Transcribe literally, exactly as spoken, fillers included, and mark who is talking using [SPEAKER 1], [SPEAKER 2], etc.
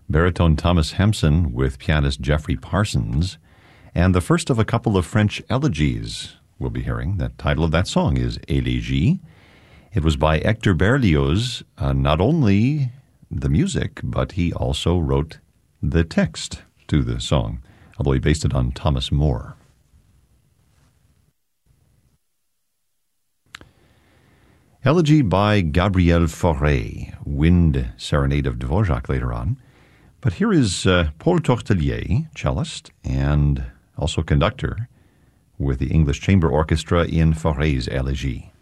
[SPEAKER 1] baritone Thomas Hempson with pianist Jeffrey Parsons, and the first of a couple of French elegies we'll be hearing. The title of that song is Élégie. It was by Hector Berlioz, uh, not only the music, but he also wrote the text to the song, although he based it on Thomas Moore. Elegy by Gabriel Fauré, Wind Serenade of Dvorak later on. But here is uh, Paul Tortelier, cellist and also conductor with the English Chamber Orchestra in Fauré's Elegy.